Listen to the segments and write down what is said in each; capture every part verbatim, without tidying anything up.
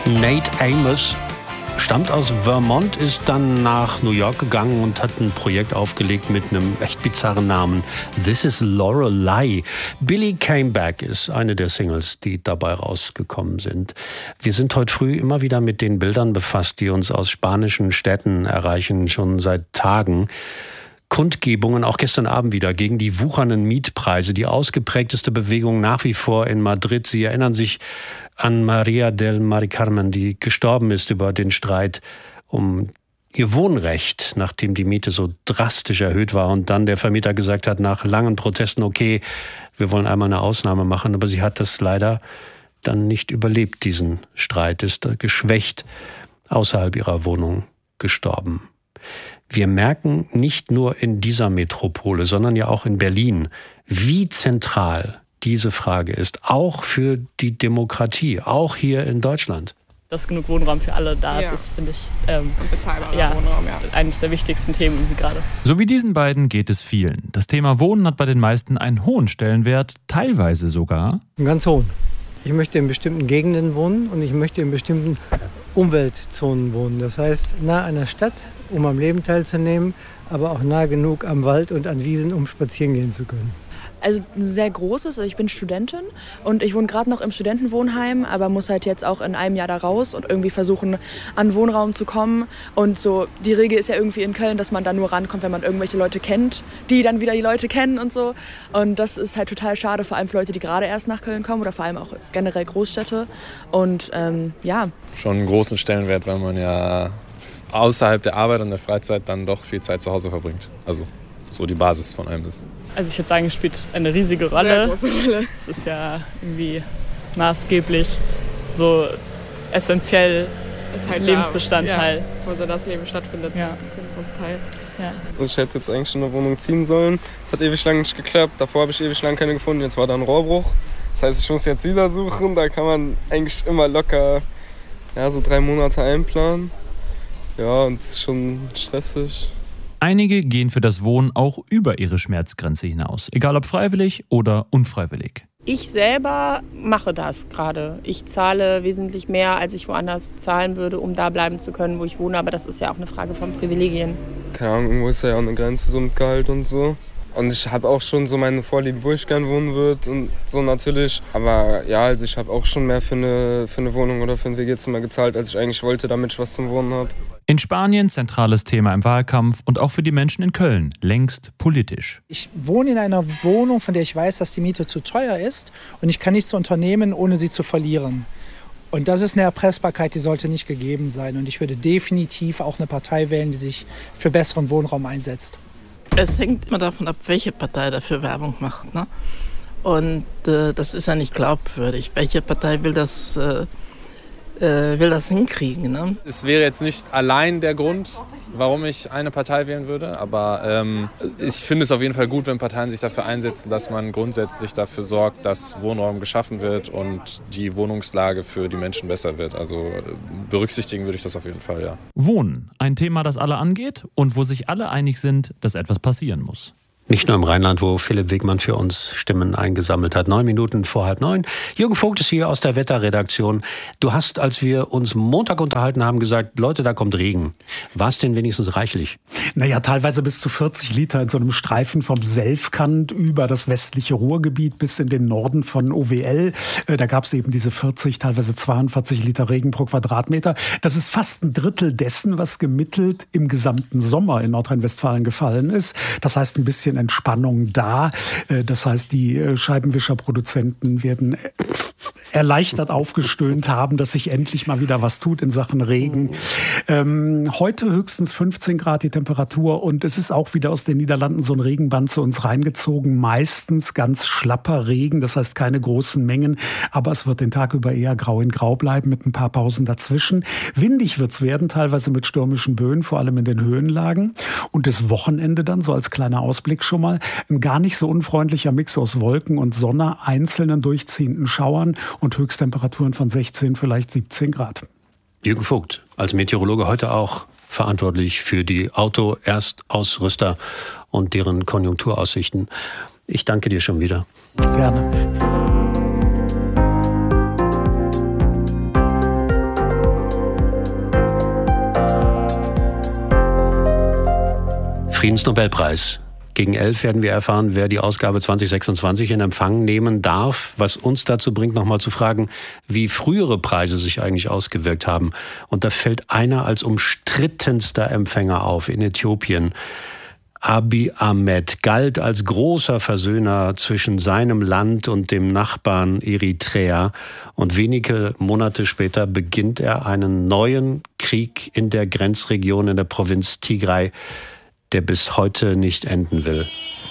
Nate Amos stammt aus Vermont, ist dann nach New York gegangen und hat ein Projekt aufgelegt mit einem echt bizarren Namen. This is Lorelei. Billy Came Back ist eine der Singles, die dabei rausgekommen sind. Wir sind heute früh immer wieder mit den Bildern befasst, die uns aus spanischen Städten erreichen, schon seit Tagen. Kundgebungen, auch gestern Abend wieder, gegen die wuchernden Mietpreise. Die ausgeprägteste Bewegung nach wie vor in Madrid. Sie erinnern sich an Maria del Mari Carmen, die gestorben ist über den Streit um ihr Wohnrecht, nachdem die Miete so drastisch erhöht war und dann der Vermieter gesagt hat, nach langen Protesten, okay, wir wollen einmal eine Ausnahme machen, aber sie hat das leider dann nicht überlebt, diesen Streit, ist geschwächt außerhalb ihrer Wohnung gestorben. Wir merken nicht nur in dieser Metropole, sondern ja auch in Berlin, wie zentral diese Frage ist, auch für die Demokratie, auch hier in Deutschland. Dass genug Wohnraum für alle da ist, ja. ist finde ich, ähm, und bezahlbarer ja, Wohnraum, ja. eines der wichtigsten Themen irgendwie gerade. So wie diesen beiden geht es vielen. Das Thema Wohnen hat bei den meisten einen hohen Stellenwert, teilweise sogar. Einen ganz hohen. Ich möchte in bestimmten Gegenden wohnen und ich möchte in bestimmten Umweltzonen wohnen. Das heißt, nah an der Stadt, um am Leben teilzunehmen, aber auch nah genug am Wald und an Wiesen, um spazieren gehen zu können. Also ein sehr großes, also ich bin Studentin und ich wohne gerade noch im Studentenwohnheim, aber muss halt jetzt auch in einem Jahr da raus und irgendwie versuchen, an Wohnraum zu kommen. Und so die Regel ist ja irgendwie in Köln, dass man da nur rankommt, wenn man irgendwelche Leute kennt, die dann wieder die Leute kennen und so. Und das ist halt total schade, vor allem für Leute, die gerade erst nach Köln kommen oder vor allem auch generell Großstädte. Und ähm, ja. Schon einen großen Stellenwert, weil man ja außerhalb der Arbeit und der Freizeit dann doch viel Zeit zu Hause verbringt. Also so die Basis von einem ist. Also ich würde sagen, es spielt eine riesige Rolle. Sehr große Rolle. Es ist ja irgendwie maßgeblich so essentiell ist halt Lebensbestandteil. Da, ja, wo so das Leben stattfindet. Ja. Das ist ein großer Teil. Ja. Also ich hätte jetzt eigentlich schon eine Wohnung ziehen sollen. Das hat ewig lang nicht geklappt. Davor habe ich ewig lang keine gefunden. Jetzt war da ein Rohrbruch. Das heißt, ich muss jetzt wieder suchen. Da kann man eigentlich immer locker ja, so drei Monate einplanen. Ja, und es ist schon stressig. Einige gehen für das Wohnen auch über ihre Schmerzgrenze hinaus, egal ob freiwillig oder unfreiwillig. Ich selber mache das gerade. Ich zahle wesentlich mehr, als ich woanders zahlen würde, um da bleiben zu können, wo ich wohne. Aber das ist ja auch eine Frage von Privilegien. Keine Ahnung, irgendwo ist ja auch eine Grenze so mit Gehalt und so. Und ich habe auch schon so meine Vorlieben, wo ich gern wohnen würde und so natürlich. Aber ja, also ich habe auch schon mehr für eine, für eine Wohnung oder für ein W G-Zimmer gezahlt, als ich eigentlich wollte, damit ich was zum Wohnen habe. In Spanien zentrales Thema im Wahlkampf und auch für die Menschen in Köln längst politisch. Ich wohne in einer Wohnung, von der ich weiß, dass die Miete zu teuer ist und ich kann nichts unternehmen, ohne sie zu verlieren. Und das ist eine Erpressbarkeit, die sollte nicht gegeben sein. Und ich würde definitiv auch eine Partei wählen, die sich für besseren Wohnraum einsetzt. Es hängt immer davon ab, welche Partei dafür Werbung macht, ne? Und äh, das ist ja nicht glaubwürdig. Welche Partei will das, äh, äh, will das hinkriegen, ne? Es wäre jetzt nicht allein der Grund, warum ich eine Partei wählen würde, aber ähm, ich finde es auf jeden Fall gut, wenn Parteien sich dafür einsetzen, dass man grundsätzlich dafür sorgt, dass Wohnraum geschaffen wird und die Wohnungslage für die Menschen besser wird. Also berücksichtigen würde ich das auf jeden Fall, ja. Wohnen, ein Thema, das alle angeht und wo sich alle einig sind, dass etwas passieren muss. Nicht nur im Rheinland, wo Philipp Wegmann für uns Stimmen eingesammelt hat. Neun Minuten vor halb neun. Jürgen Vogt ist hier aus der Wetterredaktion. Du hast, als wir uns Montag unterhalten haben, gesagt, Leute, da kommt Regen. War es denn wenigstens reichlich? Naja, teilweise bis zu vierzig Liter in so einem Streifen vom Selfkant über das westliche Ruhrgebiet bis in den Norden von O W L. Da gab es eben diese vierzig, teilweise zweiundvierzig Liter Regen pro Quadratmeter. Das ist fast ein Drittel dessen, was gemittelt im gesamten Sommer in Nordrhein-Westfalen gefallen ist. Das heißt, ein bisschen Entspannung da. Das heißt, die Scheibenwischerproduzenten werden erleichtert aufgestöhnt haben, dass sich endlich mal wieder was tut in Sachen Regen. Ähm, heute höchstens fünfzehn Grad die Temperatur und es ist auch wieder aus den Niederlanden so ein Regenband zu uns reingezogen. Meistens ganz schlapper Regen, das heißt keine großen Mengen, aber es wird den Tag über eher grau in grau bleiben mit ein paar Pausen dazwischen. Windig wird's werden, teilweise mit stürmischen Böen, vor allem in den Höhenlagen. Und das Wochenende dann, so als kleiner Ausblick schon mal, ein gar nicht so unfreundlicher Mix aus Wolken und Sonne, einzelnen durchziehenden Schauern und Höchsttemperaturen von sechzehn, vielleicht siebzehn Grad. Jürgen Vogt, als Meteorologe heute auch verantwortlich für die Autoerstausrüster und deren Konjunkturaussichten. Ich danke dir schon wieder. Gerne. Friedensnobelpreis. Gegen elf werden wir erfahren, wer die Ausgabe zwanzig sechsundzwanzig in Empfang nehmen darf, was uns dazu bringt, nochmal zu fragen, wie frühere Preise sich eigentlich ausgewirkt haben. Und da fällt einer als umstrittenster Empfänger auf in Äthiopien. Abiy Ahmed galt als großer Versöhner zwischen seinem Land und dem Nachbarn Eritrea. Und wenige Monate später beginnt er einen neuen Krieg in der Grenzregion in der Provinz Tigray, der bis heute nicht enden will.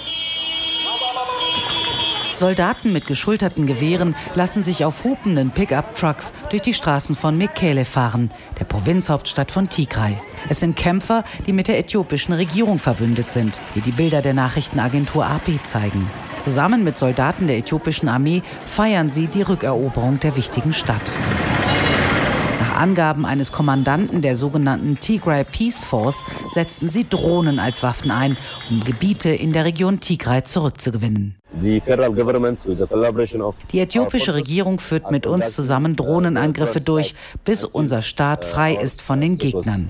Soldaten mit geschulterten Gewehren lassen sich auf hupenden Pickup-Trucks durch die Straßen von Mekele fahren, der Provinzhauptstadt von Tigray. Es sind Kämpfer, die mit der äthiopischen Regierung verbündet sind, wie die Bilder der Nachrichtenagentur A P zeigen. Zusammen mit Soldaten der äthiopischen Armee feiern sie die Rückeroberung der wichtigen Stadt. Nach Angaben eines Kommandanten der sogenannten Tigray Peace Force setzten sie Drohnen als Waffen ein, um Gebiete in der Region Tigray zurückzugewinnen. Die äthiopische Regierung führt mit uns zusammen Drohnenangriffe durch, bis unser Staat frei ist von den Gegnern.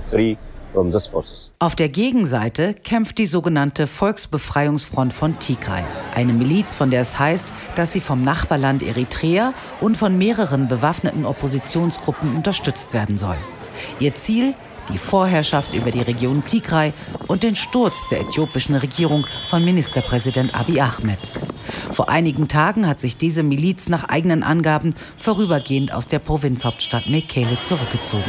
Auf der Gegenseite kämpft die sogenannte Volksbefreiungsfront von Tigray, eine Miliz, von der es heißt, dass sie vom Nachbarland Eritrea und von mehreren bewaffneten Oppositionsgruppen unterstützt werden soll. Ihr Ziel: die Vorherrschaft über die Region Tigray und den Sturz der äthiopischen Regierung von Ministerpräsident Abiy Ahmed. Vor einigen Tagen hat sich diese Miliz nach eigenen Angaben vorübergehend aus der Provinzhauptstadt Mekele zurückgezogen.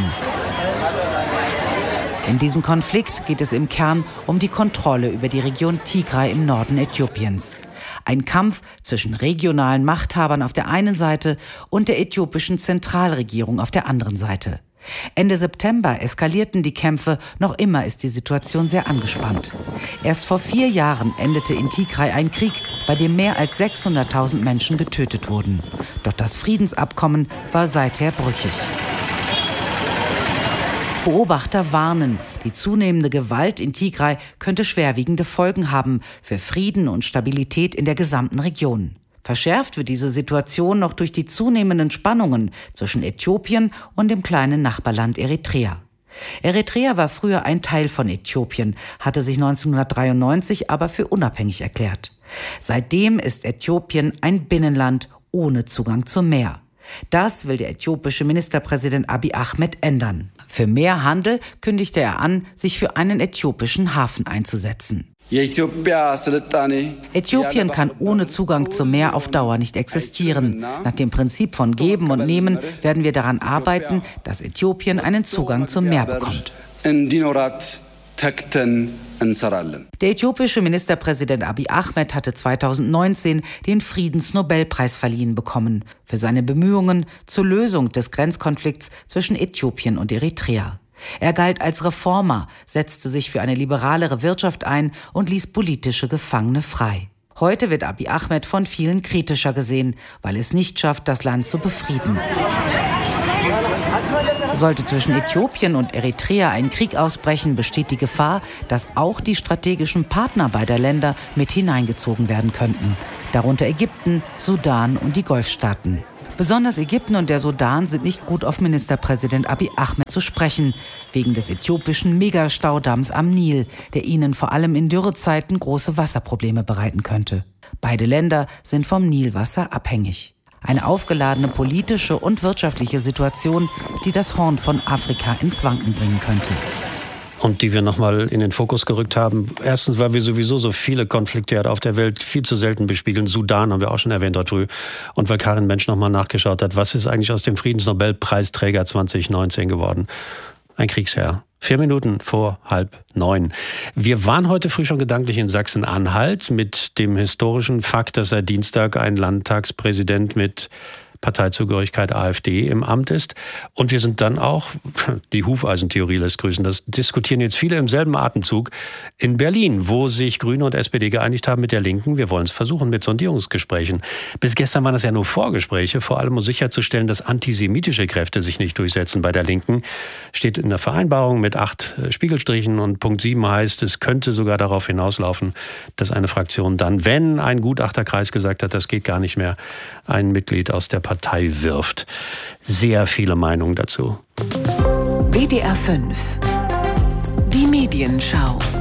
In diesem Konflikt geht es im Kern um die Kontrolle über die Region Tigray im Norden Äthiopiens. Ein Kampf zwischen regionalen Machthabern auf der einen Seite und der äthiopischen Zentralregierung auf der anderen Seite. Ende September eskalierten die Kämpfe, noch immer ist die Situation sehr angespannt. Erst vor vier Jahren endete in Tigray ein Krieg, bei dem mehr als sechshunderttausend Menschen getötet wurden. Doch das Friedensabkommen war seither brüchig. Beobachter warnen, die zunehmende Gewalt in Tigray könnte schwerwiegende Folgen haben für Frieden und Stabilität in der gesamten Region. Verschärft wird diese Situation noch durch die zunehmenden Spannungen zwischen Äthiopien und dem kleinen Nachbarland Eritrea. Eritrea war früher ein Teil von Äthiopien, hatte sich neunzehnhundertdreiundneunzig aber für unabhängig erklärt. Seitdem ist Äthiopien ein Binnenland ohne Zugang zum Meer. Das will der äthiopische Ministerpräsident Abiy Ahmed ändern. Für mehr Handel kündigte er an, sich für einen äthiopischen Hafen einzusetzen. Äthiopien kann ohne Zugang zum Meer auf Dauer nicht existieren. Nach dem Prinzip von Geben und Nehmen werden wir daran arbeiten, dass Äthiopien einen Zugang zum Meer bekommt. Der äthiopische Ministerpräsident Abiy Ahmed hatte zweitausendneunzehn den Friedensnobelpreis verliehen bekommen für seine Bemühungen zur Lösung des Grenzkonflikts zwischen Äthiopien und Eritrea. Er galt als Reformer, setzte sich für eine liberalere Wirtschaft ein und ließ politische Gefangene frei. Heute wird Abiy Ahmed von vielen kritischer gesehen, weil es nicht schafft, das Land zu befrieden. Sollte zwischen Äthiopien und Eritrea ein Krieg ausbrechen, besteht die Gefahr, dass auch die strategischen Partner beider Länder mit hineingezogen werden könnten. Darunter Ägypten, Sudan und die Golfstaaten. Besonders Ägypten und der Sudan sind nicht gut auf Ministerpräsident Abiy Ahmed zu sprechen, wegen des äthiopischen Megastaudamms am Nil, der ihnen vor allem in Dürrezeiten große Wasserprobleme bereiten könnte. Beide Länder sind vom Nilwasser abhängig. Eine aufgeladene politische und wirtschaftliche Situation, die das Horn von Afrika ins Wanken bringen könnte. Und die wir nochmal in den Fokus gerückt haben. Erstens, weil wir sowieso so viele Konflikte auf der Welt viel zu selten bespiegeln. Sudan haben wir auch schon erwähnt heute früh. Und weil Karin Mensch nochmal nachgeschaut hat, was ist eigentlich aus dem Friedensnobelpreisträger zwanzig neunzehn geworden? Ein Kriegsherr. Vier Minuten vor halb neun. Wir waren heute früh schon gedanklich in Sachsen-Anhalt mit dem historischen Fakt, dass seit Dienstag ein Landtagspräsident mit Parteizugehörigkeit AfD im Amt ist. Und wir sind dann auch, die Hufeisentheorie lässt grüßen, das diskutieren jetzt viele im selben Atemzug, in Berlin, wo sich Grüne und S P D geeinigt haben mit der Linken. Wir wollen es versuchen mit Sondierungsgesprächen. Bis gestern waren das ja nur Vorgespräche, vor allem um sicherzustellen, dass antisemitische Kräfte sich nicht durchsetzen bei der Linken. Steht in der Vereinbarung mit acht Spiegelstrichen und Punkt sieben heißt, es könnte sogar darauf hinauslaufen, dass eine Fraktion dann, wenn ein Gutachterkreis gesagt hat, das geht gar nicht mehr, ein Mitglied aus der Partei wirft. Sehr viele Meinungen dazu. W D R fünf. Die Medienschau.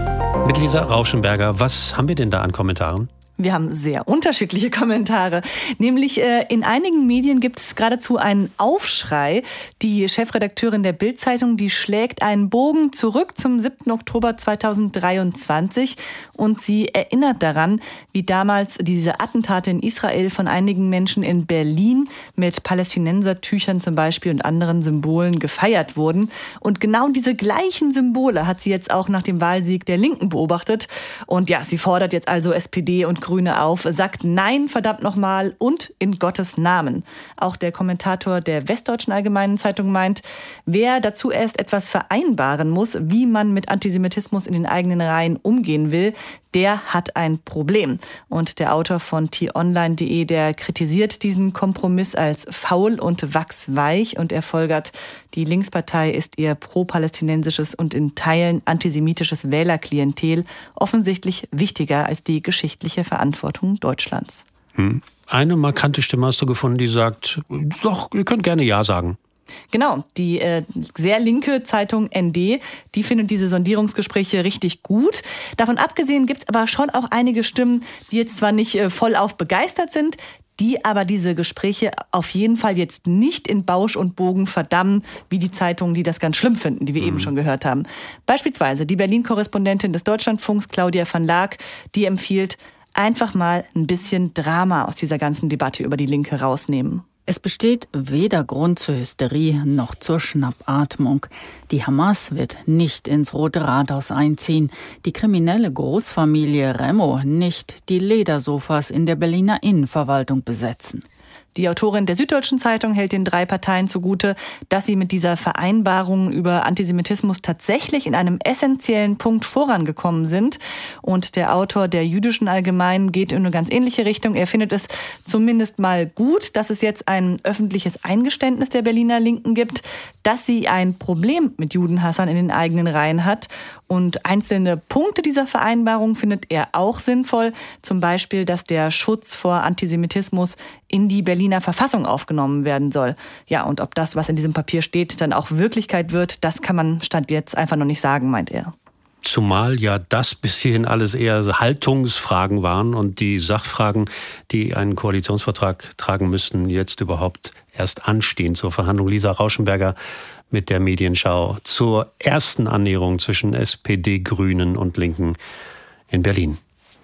Mit Lisa Rauschenberger. Was haben wir denn da an Kommentaren? Wir haben sehr unterschiedliche Kommentare. Nämlich äh, in einigen Medien gibt es geradezu einen Aufschrei. Die Chefredakteurin der Bild-Zeitung, die schlägt einen Bogen zurück zum siebten Oktober zweitausenddreiundzwanzig und sie erinnert daran, wie damals diese Attentate in Israel von einigen Menschen in Berlin mit Palästinensertüchern zum Beispiel und anderen Symbolen gefeiert wurden. Und genau diese gleichen Symbole hat sie jetzt auch nach dem Wahlsieg der Linken beobachtet. Und ja, sie fordert jetzt also S P D und Grüne auf, sagt Nein, verdammt nochmal und in Gottes Namen. Auch der Kommentator der Westdeutschen Allgemeinen Zeitung meint, wer dazu erst etwas vereinbaren muss, wie man mit Antisemitismus in den eigenen Reihen umgehen will, der hat ein Problem. Und der Autor von t online punkt de, der kritisiert diesen Kompromiss als faul und wachsweich und er folgert, die Linkspartei ist eher pro-palästinensisches und in Teilen antisemitisches Wählerklientel offensichtlich wichtiger als die geschichtliche Verantwortung Deutschlands. Hm. Eine markante Stimme hast du gefunden, die sagt, doch, ihr könnt gerne Ja sagen. Genau, die äh, sehr linke Zeitung N D, die findet diese Sondierungsgespräche richtig gut. Davon abgesehen gibt es aber schon auch einige Stimmen, die jetzt zwar nicht äh, vollauf begeistert sind, die aber diese Gespräche auf jeden Fall jetzt nicht in Bausch und Bogen verdammen, wie die Zeitungen, die das ganz schlimm finden, die wir mhm. eben schon gehört haben. Beispielsweise die Berlin-Korrespondentin des Deutschlandfunks, Claudia van Laak, die empfiehlt, einfach mal ein bisschen Drama aus dieser ganzen Debatte über die Linke rausnehmen. Es besteht weder Grund zur Hysterie noch zur Schnappatmung. Die Hamas wird nicht ins Rote Rathaus einziehen, die kriminelle Großfamilie Remo nicht die Ledersofas in der Berliner Innenverwaltung besetzen. Die Autorin der Süddeutschen Zeitung hält den drei Parteien zugute, dass sie mit dieser Vereinbarung über Antisemitismus tatsächlich in einem essentiellen Punkt vorangekommen sind. Und der Autor der Jüdischen Allgemeinen geht in eine ganz ähnliche Richtung. Er findet es zumindest mal gut, dass es jetzt ein öffentliches Eingeständnis der Berliner Linken gibt, dass sie ein Problem mit Judenhassern in den eigenen Reihen hat. Und einzelne Punkte dieser Vereinbarung findet er auch sinnvoll. Zum Beispiel, dass der Schutz vor Antisemitismus in die Berliner Verfassung aufgenommen werden soll. Ja, und ob das, was in diesem Papier steht, dann auch Wirklichkeit wird, das kann man Stand jetzt einfach noch nicht sagen, meint er. Zumal ja das bis hierhin alles eher Haltungsfragen waren und die Sachfragen, die einen Koalitionsvertrag tragen müssten, jetzt überhaupt erst anstehen zur Verhandlung. Lisa Rauschenberger mit der Medienschau zur ersten Annäherung zwischen S P D, Grünen und Linken in Berlin.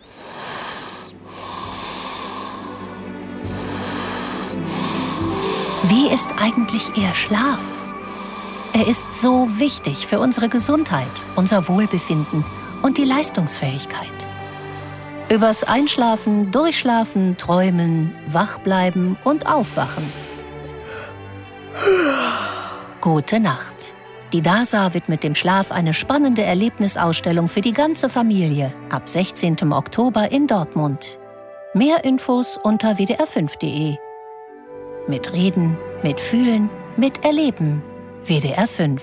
Wie ist eigentlich Ihr Schlaf? Er ist so wichtig für unsere Gesundheit, unser Wohlbefinden und die Leistungsfähigkeit. Übers Einschlafen, Durchschlafen, Träumen, Wachbleiben und Aufwachen. Gute Nacht. Die D A S A widmet dem Schlaf eine spannende Erlebnisausstellung für die ganze Familie ab sechzehnten Oktober in Dortmund. Mehr Infos unter w d r fünf punkt de. Mit Reden, mit Fühlen, mit Erleben. W D R fünf.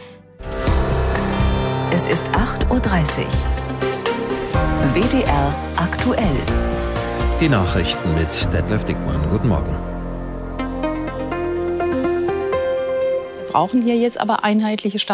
Es ist acht Uhr dreißig. W D R aktuell. Die Nachrichten mit Detlef Dickmann. Guten Morgen. Wir brauchen hier jetzt aber einheitliche Standards.